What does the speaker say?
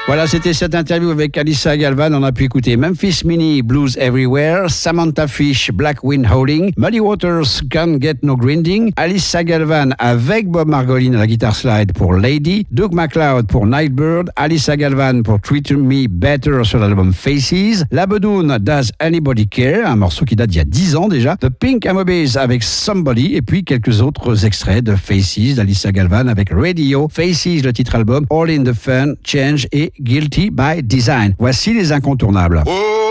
Voilà, c'était cette interview avec Alyssa Galvan. On a pu écouter Memphis Mini, Blues Everywhere, Samantha Fish, Black Wind Howling, Muddy Waters, Can't Get No Grinding, Alyssa Galvan avec Bob Margolin à la guitare slide pour Lady, Doug MacLeod pour Nightbird, Alyssa Galvan pour Treat Me Better sur l'album Faces, La Bedoune, Does Anybody Care, un morceau qui date d'il y a 10 ans déjà, The Pink Amoebes avec Somebody, et puis quelques autres extraits de Faces d'Alyssa Galvan avec Radio, Faces, le titre album, All in the Fun, Change et Guilty by Design. Voici les incontournables.